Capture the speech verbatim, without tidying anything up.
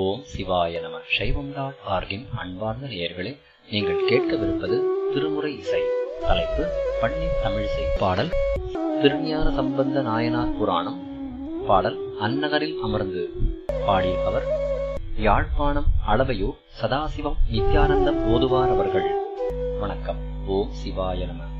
ஓம் சிவாய நம. சைவம் டாட் ஆர்கின் அன்பார்ந்த நேயர்களே, நீங்கள் கேட்கவிருப்பது திருமுறை இசை. தலைப்பு பன்னின் தமிழிசை. பாடல் திருஞான சம்பந்த நாயனார் புராணம். பாடல் அந்நகரில் அமர்ந்து. பாடியவர் யாழ்ப்பாணம் அளவையூர் சதாசிவம் நித்யானந்தம் ஓதுவார் அவர்கள். வணக்கம். ஓம் சிவாய நம.